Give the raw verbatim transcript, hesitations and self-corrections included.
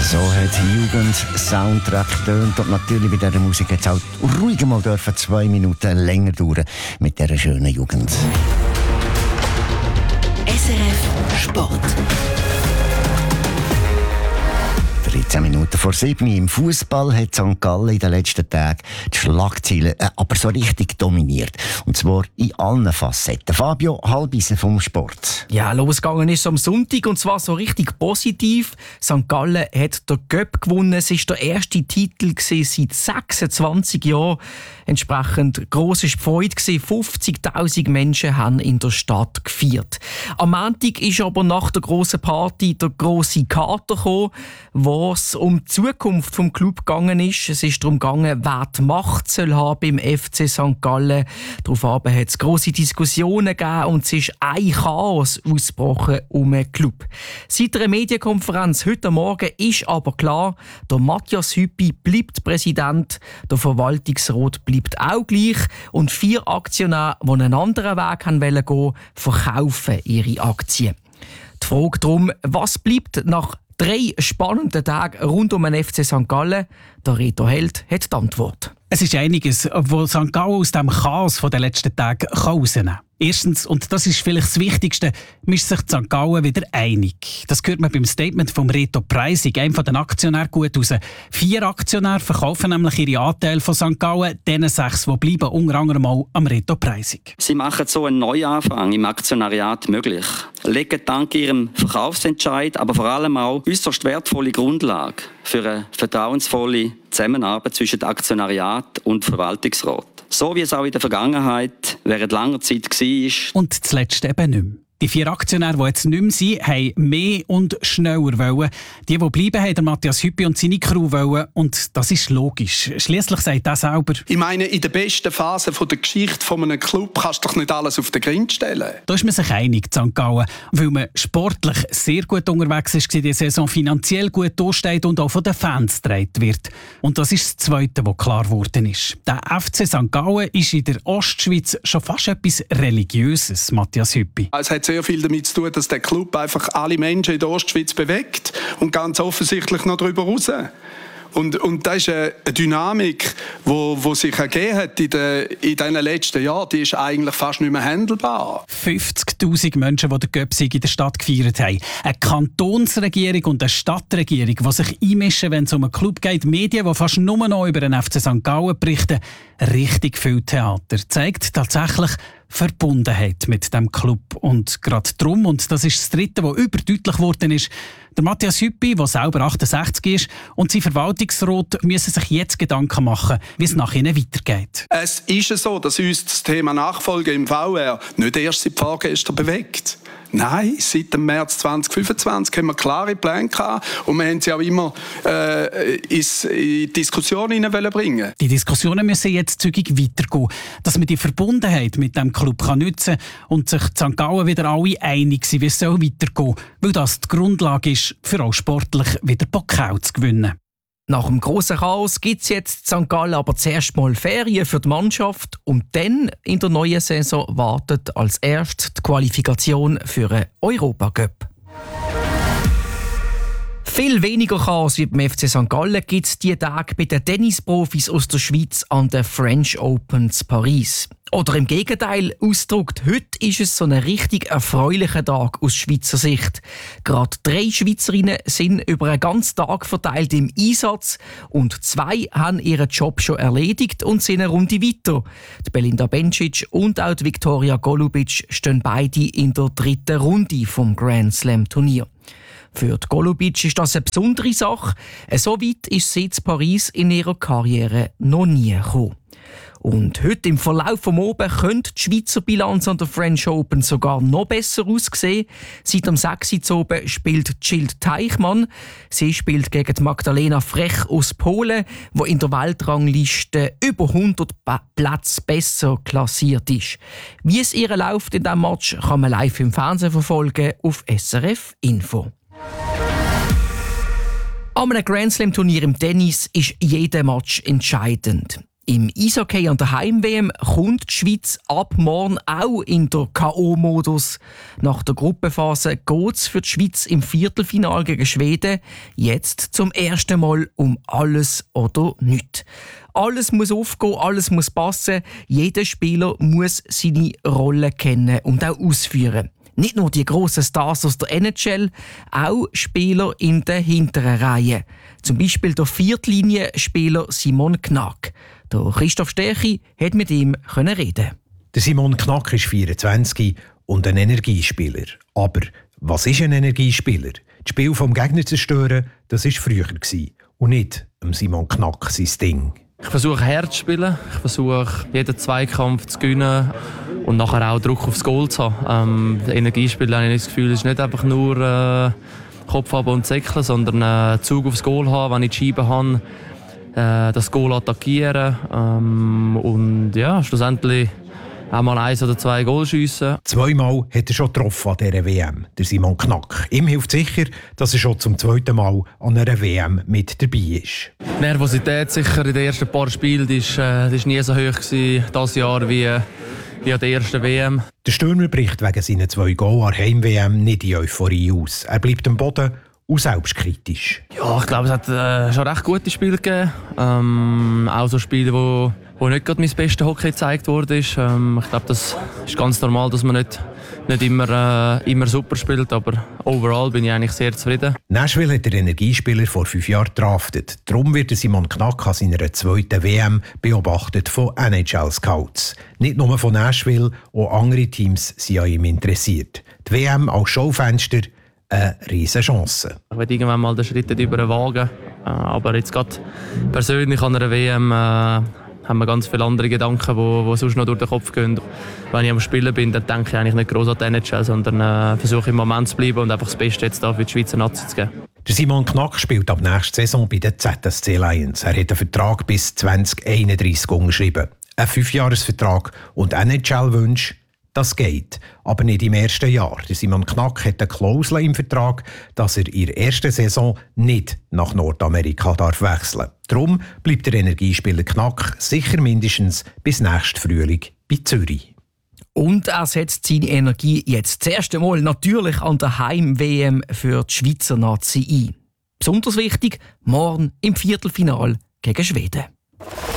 So hat Jugend-Soundtrack getönt und natürlich bei dieser Musik jetzt auch ruhig mal dürfen zwei Minuten länger dauern mit dieser schönen Jugend. S R F Sport. dreizehn Minuten vor sieben im Fußball hat Sankt Gallen in den letzten Tagen die Schlagzeilen äh, aber so richtig dominiert. Und zwar in allen Facetten. Fabio Halbisen vom Sport. Ja, losgegangen ist am Sonntag und zwar so richtig positiv. Sankt Gallen hat den Cup gewonnen. Es war der erste Titel seit sechsundzwanzig Jahren. Entsprechend gross war die Freude. fünfzigtausend Menschen haben in der Stadt gefeiert. Am Montag ist aber nach der grossen Party der grosse Kater gekommen, wo es um die Zukunft des Clubs gegangen ist. Es ist darum gegangen, wer die Macht soll haben beim F C Sankt Gallen. Daraufhin hat es grosse Diskussionen gegeben und es ist ein Chaos ausgebrochen um den Club. Seit einer Medienkonferenz heute Morgen ist aber klar, der Matthias Hüppi bleibt Präsident, der Verwaltungsrat bleibt auch gleich und vier Aktionäre, die einen anderen Weg gehen wollen, verkaufen ihre Aktien. Die Frage darum, was bleibt nach drei spannenden Tage rund um den F C Sankt Gallen? Der Reto Held hat die Antwort. Es ist einiges, was Sankt Gallen aus dem Chaos der letzten Tage rausnehmen kann. Erstens, und das ist vielleicht das Wichtigste, ist sich Sankt Gallen wieder einig. Das hört man beim Statement von Reto Preisig, einem der Aktionäre, gut raus. Vier Aktionäre verkaufen nämlich ihre Anteile von Sankt Gallen, denen sechs, die bleiben, unter anderem auch am Reto Preisig. Sie machen so einen Neuanfang im Aktionariat möglich, legen dank ihrem Verkaufsentscheid aber vor allem auch äußerst wertvolle Grundlage für eine vertrauensvolle Zusammenarbeit zwischen Aktionariat und Verwaltungsrat. So wie es auch in der Vergangenheit während langer Zeit war. Und zuletzt eben nicht mehr. Die vier Aktionäre, die jetzt nicht mehr sind, haben mehr und schneller wollen. Die, die bleiben, haben der Matthias Hüppi und seine Crew wollen. Und das ist logisch. Schliesslich sagt er selber: Ich meine, in der besten Phase der Geschichte von einem Club kannst du doch nicht alles auf den Grind stellen. Da ist man sich einig, Sankt Gallen, weil man sportlich sehr gut unterwegs ist, die Saison finanziell gut durchsteht und auch von den Fans getragen wird. Und das ist das Zweite, was klar geworden ist. Der F C Sankt Gallen ist in der Ostschweiz schon fast etwas Religiöses, Matthias Hüppi. Es hat sehr viel damit zu tun, dass der Club einfach alle Menschen in der Ostschweiz bewegt und ganz offensichtlich noch darüber raus. Und, und das ist eine Dynamik, die wo, wo sich ergeben hat in, den, in den letzten Jahren. Die ist eigentlich fast nicht mehr handelbar. fünfzigtausend Menschen, die den Göpsig in der Stadt gefeiert haben. Eine Kantonsregierung und eine Stadtregierung, die sich einmischen, wenn es um einen Club geht. Medien, die fast nur noch über den F C Sankt Gallen berichten. Richtig viel Theater. Zeigt tatsächlich Verbundenheit mit dem Club. Und gerade darum, und das ist das Dritte, was überdeutlich geworden ist, der Matthias Hüppi, der selber achtundsechzig ist, und sein Verwaltungsrat müssen sich jetzt Gedanken machen, wie es nach ihnen weitergeht. Es ist so, dass uns das Thema Nachfolge im V R nicht erst seit vorgestern bewegt. Nein, seit dem März zwanzig fünfundzwanzig haben wir klare Pläne gehabt und wir haben sie auch immer äh, ins, in die Diskussion hineinbringen. Die Diskussionen müssen jetzt zügig weitergehen, dass man die Verbundenheit mit dem Club kann nutzen und sich Sankt Gallen wieder alle einig sind, wie es soll weitergehen, weil das die Grundlage ist, für auch sportlich wieder Pokal zu gewinnen. Nach dem grossen Chaos gibt es jetzt in Sankt Gallen aber zuerst mal Ferien für die Mannschaft und dann in der neuen Saison wartet als erstes die Qualifikation für einen Europacup. Viel weniger Chaos wie beim F C Sankt Gallen gibt es diese Tage bei den Tennisprofis aus der Schweiz an den French Open in Paris. Oder im Gegenteil ausgedrückt, heute ist es so ein richtig erfreulicher Tag aus Schweizer Sicht. Gerade drei Schweizerinnen sind über einen ganzen Tag verteilt im Einsatz und zwei haben ihren Job schon erledigt und sind eine Runde weiter. Die Belinda Bencic und auch die Viktoria Golubic stehen beide in der dritten Runde vom Grand Slam Turnier. Für die Golubic ist das eine besondere Sache. So weit ist sie in Paris in ihrer Karriere noch nie gekommen. Und heute im Verlauf vom Oben könnte die Schweizer Bilanz an der French Open sogar noch besser aussehen. Seit dem sechs Uhr oben spielt Jill Teichmann. Sie spielt gegen Magdalena Frech aus Polen, die in der Weltrangliste über hundert Plätze besser klassiert ist. Wie es ihr läuft in diesem Match, kann man live im Fernsehen verfolgen auf S R F Info. An einem Grand Slam Turnier im Tennis ist jeder Match entscheidend. Im Eishockey an der Heim-W M kommt die Schweiz ab morgen auch in den K O-Modus. Nach der Gruppenphase geht es für die Schweiz im Viertelfinale gegen Schweden jetzt zum ersten Mal um alles oder nichts. Alles muss aufgehen, alles muss passen. Jeder Spieler muss seine Rolle kennen und auch ausführen. Nicht nur die grossen Stars aus der N H L, auch Spieler in der hinteren Reihe. Zum Beispiel der Viertlinienspieler Simon Knack. Der Christoph Stärchi hat mit ihm reden. Der Simon Knack ist vierundzwanzig und ein Energiespieler. Aber was ist ein Energiespieler? Das Spiel vom Gegner zerstören, das war früher und nicht Simon Knack sein Ding. Ich versuche hart zu spielen, ich versuche jeden Zweikampf zu gewinnen und nachher auch Druck aufs Goal zu haben. Ähm, Energiespieler habe ich das Gefühl, ist nicht einfach nur äh, Kopf haben und säckeln, sondern äh, Zug aufs Goal haben, wenn ich die Scheibe habe, äh, das Goal attackieren ähm, und ja, schlussendlich auch mal eins oder zwei Goal schiessen. Zweimal hat er schon getroffen an dieser W M, der Simon Knack. Ihm hilft sicher, dass er schon zum zweiten Mal an einer W M mit dabei ist. Die Nervosität sicher in den ersten paar Spielen ist, äh, ist nie so hoch gewesen, dieses Jahr wie, wie an der ersten W M. Der Stürmer bricht wegen seinen zwei Goal an Heim-W M nicht in Euphorie aus. Er bleibt am Boden und selbstkritisch. Ja, ich glaube, es hat äh, schon recht gute Spiele gegeben. Ähm, auch so Spiele, wo wo nicht gerade mein bestes Hockey gezeigt wurde. Ähm, ich glaube, das ist ganz normal, dass man nicht, nicht immer, äh, immer super spielt, aber overall bin ich eigentlich sehr zufrieden. Nashville hat der Energiespieler vor fünf Jahren gedraftet. Darum wird Simon Knack an seiner zweiten W M beobachtet von N H L-Scouts. Nicht nur von Nashville, auch andere Teams sind an ihm interessiert. Die W M als Schaufenster, eine riesige Chance. Ich werde irgendwann mal den Schritt darüber wagen, äh, aber jetzt gerade persönlich an einer W M äh, haben wir ganz viele andere Gedanken, die, die sonst noch durch den Kopf gehen. Wenn ich am Spielen bin, dann denke ich eigentlich nicht gross an die N H L, sondern äh, versuche im Moment zu bleiben und einfach das Beste jetzt da für die Schweizer Nazi zu geben. Der Simon Knack spielt ab nächster Saison bei den Z S C Lions. Er hat einen Vertrag bis zwanzig einunddreißig unterschrieben. Ein Fünfjahresvertrag und N H L-Wunsch, das geht, aber nicht im ersten Jahr. Der Simon Knack hat eine Klausel im Vertrag, dass er in der ersten Saison nicht nach Nordamerika darf wechseln darf. Darum bleibt der Energiespieler Knack sicher mindestens bis nächsten Frühling bei Zürich. Und er setzt seine Energie jetzt das erste Mal natürlich an der Heim-W M für die Schweizer Nazi ein. Besonders wichtig, morgen im Viertelfinale gegen Schweden.